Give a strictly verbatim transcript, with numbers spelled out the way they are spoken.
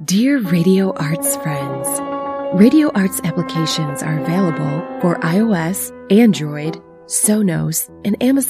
Dear Radio Arts friends, Radio Arts applications are available for iOS, Android, Sonos, and Amazon